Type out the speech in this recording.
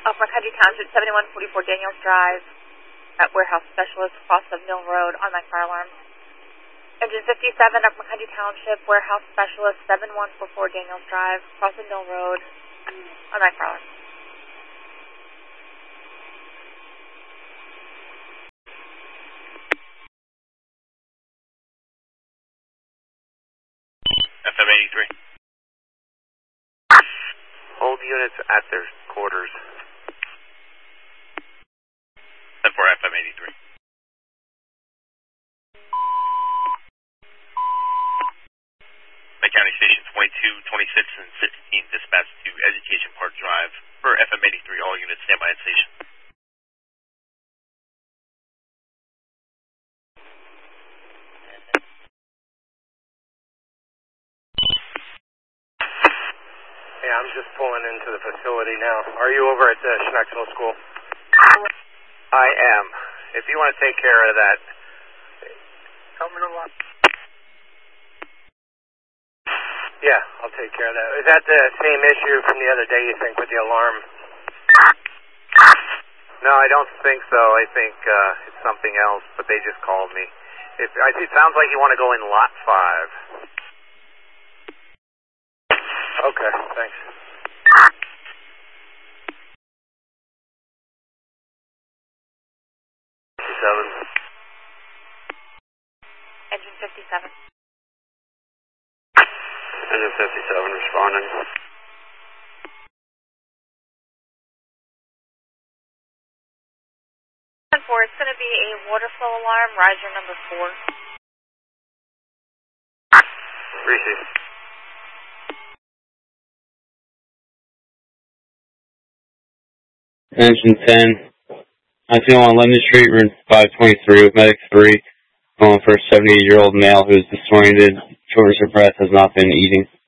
McCundy Township, 7144 Daniels Drive, at Warehouse Specialist, cross of Mill Road, automatic fire alarm. Engine 57 up McCundy Township, Warehouse Specialist, 7144 Daniels Drive, cross of Mill Road, automatic fire alarm. FM 83. Hold units at their quarters. 10-4 FM 83. Lake County Station 22, 26, and 16 dispatch to Education Park Drive for FM 83. All units stand by at station. Yeah, I'm just pulling into the facility now. Are you over at the Schnecksville School? I am. If you want to take care of that. Terminal lock. Yeah, I'll take care of that. Is that the same issue from the other day, you think, with the alarm? No, I don't think so. I think it's something else, but they just called me. It sounds like you want to go in lot 5. Okay, thanks. Engine 57. Engine 57 responding. 10-4, it's going to be a water flow alarm, riser number 4. Receive. Engine 10. I feel on London Street, room 523 with medic 3, calling for a 78-year-old male who is disoriented, shortness of breath, has not been eating.